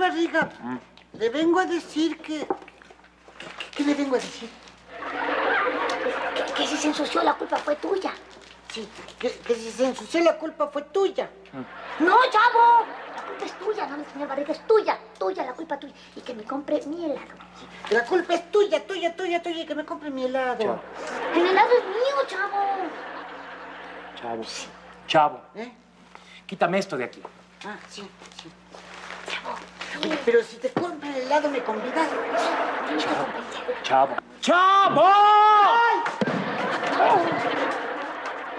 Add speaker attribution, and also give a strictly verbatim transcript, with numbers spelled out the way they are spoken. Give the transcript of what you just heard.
Speaker 1: Barriga, ¿Mm? le vengo a decir que... ¿Qué, qué le vengo a decir?
Speaker 2: Que, que si se ensució la culpa fue tuya.
Speaker 1: Sí, que, que si se ensució la culpa fue tuya.
Speaker 2: Mm. ¡No, chavo! La culpa es tuya, no, señor Barriga, es tuya. Tuya, la culpa tuya. Y que me compre mi helado.
Speaker 1: Sí, la culpa es tuya, tuya, tuya, tuya, y que me compre mi helado.
Speaker 3: Chavo.
Speaker 2: El helado es mío, chavo.
Speaker 3: Chavo. Chavo.
Speaker 1: ¿Eh?
Speaker 3: Quítame esto de aquí.
Speaker 1: Ah, sí, sí.
Speaker 2: Chavo.
Speaker 1: Oye, pero si te compro el helado, ¿me convidas?
Speaker 3: Chavo. Chavo. ¡Chavo! ¡Ay! Oh.